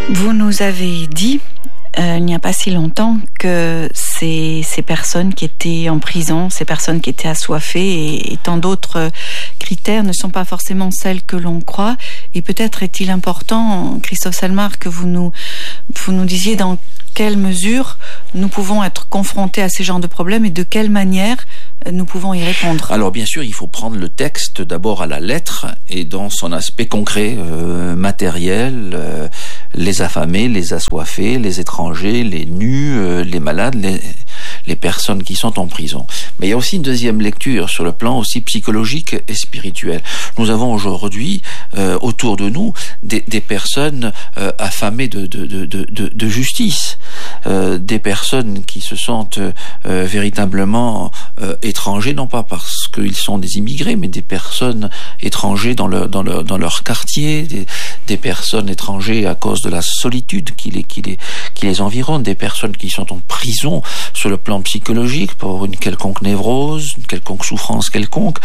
Vous nous avez dit, il n'y a pas si longtemps, que ces personnes qui étaient en prison, ces personnes qui étaient assoiffées et tant d'autres critères ne sont pas forcément celles que l'on croit. Et peut-être est-il important, Christophe Salmar, que vous nous disiez dans quelle mesure nous pouvons être confrontés à ces genres de problèmes et de quelle manière nous pouvons y répondre. Alors bien sûr, il faut prendre le texte d'abord à la lettre et dans son aspect concret, matériel, les affamés, les assoiffés, les étrangers, les nus, les malades, les personnes qui sont en prison. Mais il y a aussi une deuxième lecture sur le plan aussi psychologique et spirituel. Nous avons aujourd'hui autour de nous des personnes affamées de justice, des personnes qui se sentent véritablement étrangers, non pas parce qu'ils sont des immigrés, mais des personnes étrangers dans leur quartier, des personnes étrangers à cause de la solitude qui les environne, des personnes qui sont en prison sur le plan psychologique pour une quelconque névrose, une quelconque souffrance quelconque.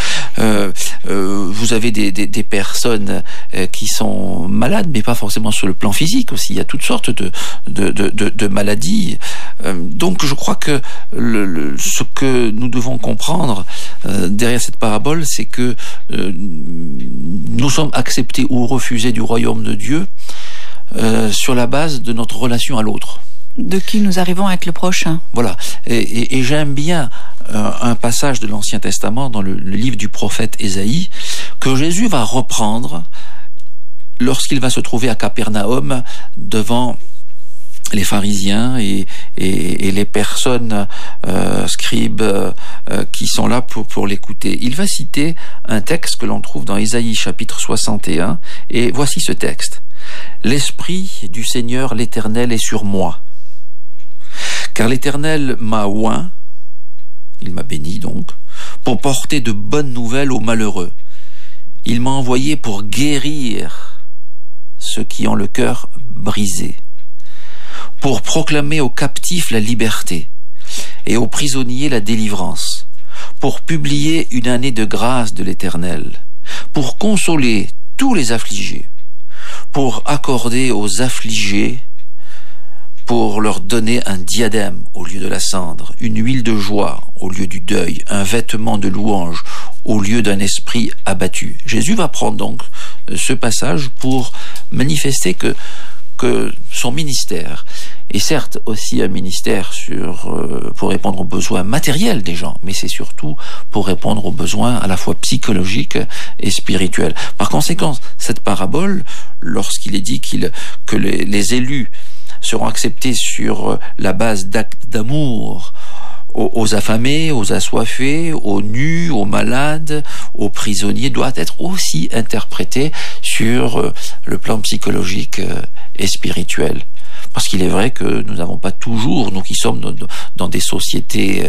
Vous avez des personnes qui sont malades, mais pas forcément sur le plan physique aussi. Il y a toutes sortes de maladies. Donc je crois que ce que nous devons comprendre derrière cette parabole, c'est que nous sommes acceptés ou refusés du royaume de Dieu sur la base de notre relation à l'autre. De qui nous arrivons avec le prochain. Voilà. Et j'aime bien un passage de l'Ancien Testament dans le livre du prophète Ésaïe que Jésus va reprendre lorsqu'il va se trouver à Capernaum devant les pharisiens et les personnes scribes qui sont là pour l'écouter. Il va citer un texte que l'on trouve dans Ésaïe chapitre 61 et voici ce texte. « L'Esprit du Seigneur l'Éternel est sur moi, car l'Éternel m'a oint, il m'a béni donc, pour porter de bonnes nouvelles aux malheureux. Il m'a envoyé pour guérir ceux qui ont le cœur brisé, pour proclamer aux captifs la liberté et aux prisonniers la délivrance, pour publier une année de grâce de l'Éternel, pour consoler tous les affligés, pour accorder aux affligés, pour leur donner un diadème au lieu de la cendre, une huile de joie au lieu du deuil, un vêtement de louange au lieu d'un esprit abattu. » Jésus va prendre donc ce passage pour manifester que son ministère est certes aussi un ministère pour répondre aux besoins matériels des gens, mais c'est surtout pour répondre aux besoins à la fois psychologiques et spirituels. Par conséquent, cette parabole, lorsqu'il est dit que les élus seront acceptés sur la base d'actes d'amour aux affamés, aux assoiffés, aux nus, aux malades, aux prisonniers, doit être aussi interprétée sur le plan psychologique et spirituel. Parce qu'il est vrai que nous n'avons pas toujours, nous qui sommes dans des sociétés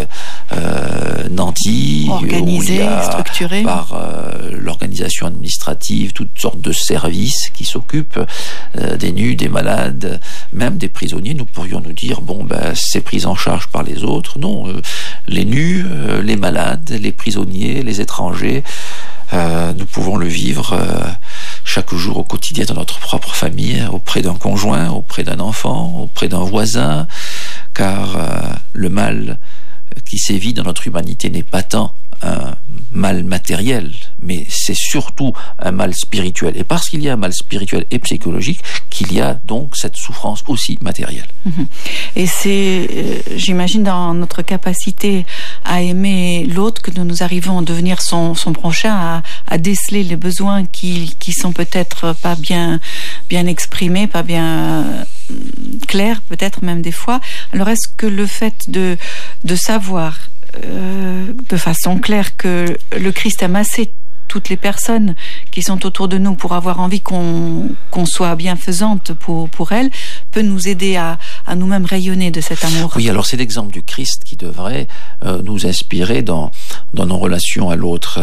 nantis, organisées, structurées, par l'organisation administrative, toutes sortes de services qui s'occupent des nus, des malades, même des prisonniers. Nous pourrions nous dire, c'est pris en charge par les autres. Non, les nus, les malades, les prisonniers, les étrangers, nous pouvons le vivre chaque jour au quotidien dans notre propre famille, auprès d'un conjoint, auprès d'un enfant, auprès d'un voisin, car le mal qui sévit dans notre humanité n'est pas tant un mal matériel, mais c'est surtout un mal spirituel. Et parce qu'il y a un mal spirituel et psychologique, qu'il y a donc cette souffrance aussi matérielle. Et c'est, j'imagine, dans notre capacité à aimer l'autre que nous arrivons à devenir son prochain, à déceler les besoins qui sont peut-être pas bien exprimés, pas bien clairs, peut-être même des fois. Alors est-ce que le fait de savoir de façon claire que le Christ aime assez toutes les personnes qui sont autour de nous pour avoir envie qu'on soit bienfaisante pour elles, peut nous aider à nous-mêmes rayonner de cet amour. Oui, alors c'est l'exemple du Christ qui devrait nous inspirer dans nos relations à l'autre.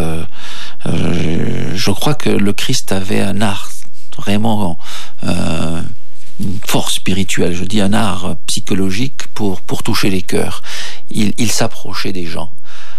Je crois que le Christ avait un art vraiment une force spirituelle, je dis un art psychologique pour toucher les cœurs. Il s'approchait des gens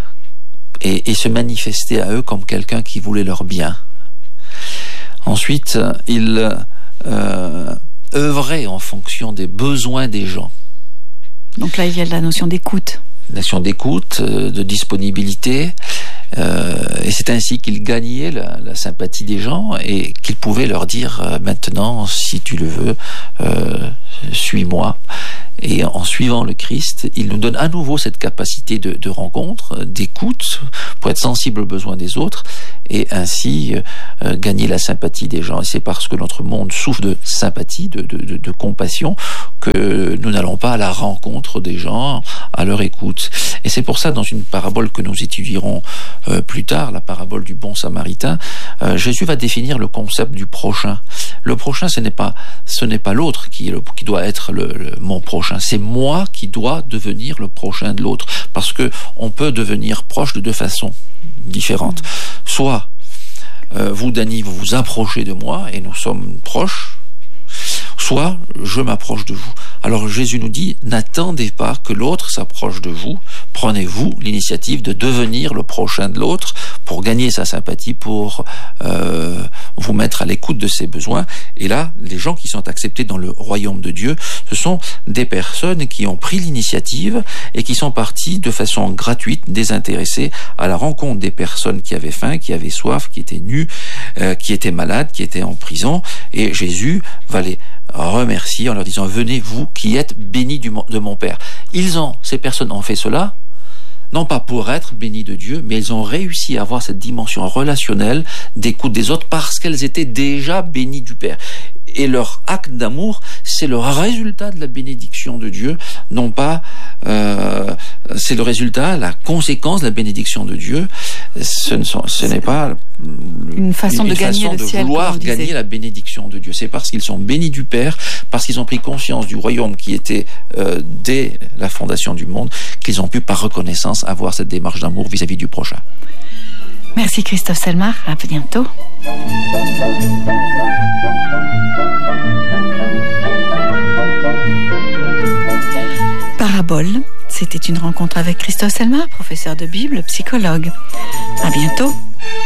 et se manifestait à eux comme quelqu'un qui voulait leur bien. Ensuite, il œuvrer en fonction des besoins des gens. Donc là, il y a la notion d'écoute. Notion d'écoute, de disponibilité. Et c'est ainsi qu'il gagnait la sympathie des gens et qu'il pouvait leur dire maintenant, si tu le veux, suis-moi. Et en suivant le Christ, il nous donne à nouveau cette capacité de rencontre, d'écoute, pour être sensible aux besoins des autres et ainsi gagner la sympathie des gens. Et c'est parce que notre monde souffre de sympathie, de compassion, que nous n'allons pas à la rencontre des gens, à leur écoute. Et c'est pour ça, dans une parabole que nous étudierons plus tard, la parabole du bon samaritain, Jésus va définir le concept du prochain. Le prochain, ce n'est pas l'autre qui doit être mon prochain. C'est moi qui dois devenir le prochain de l'autre. Parce que on peut devenir proche de deux façons différentes. Soit vous, Dany, vous vous approchez de moi et nous sommes proches, soit je m'approche de vous. Alors Jésus nous dit, n'attendez pas que l'autre s'approche de vous, prenez-vous l'initiative de devenir le prochain de l'autre pour gagner sa sympathie, pour vous mettre à l'écoute de ses besoins. Et là, les gens qui sont acceptés dans le royaume de Dieu, ce sont des personnes qui ont pris l'initiative et qui sont parties de façon gratuite, désintéressée, à la rencontre des personnes qui avaient faim, qui avaient soif, qui étaient nues, qui étaient malades, qui étaient en prison. Et Jésus va les remercier en leur disant, venez vous qui êtes bénis de mon Père. Ces personnes ont fait cela, non pas pour être bénis de Dieu, mais elles ont réussi à avoir cette dimension relationnelle d'écoute des autres parce qu'elles étaient déjà bénies du Père. Et leur acte d'amour, c'est le résultat de la bénédiction de Dieu, non pas c'est le résultat, la conséquence de la bénédiction de Dieu. Ce n'est pas une façon de gagner le ciel, vouloir gagner la bénédiction de Dieu. C'est parce qu'ils sont bénis du Père, parce qu'ils ont pris conscience du royaume qui était dès la fondation du monde, qu'ils ont pu par reconnaissance avoir cette démarche d'amour vis-à-vis du prochain. Merci Christophe Selmar, à bientôt. Parabole, c'était une rencontre avec Christophe Selmar, professeur de Bible, psychologue. À bientôt.